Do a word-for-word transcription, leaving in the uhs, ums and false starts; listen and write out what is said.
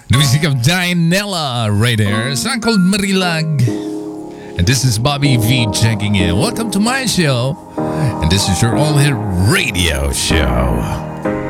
The music of Dianella right there. A song called Marilag. And this is Bobby V checking in. Welcome to my show. And this is your all hit radio show.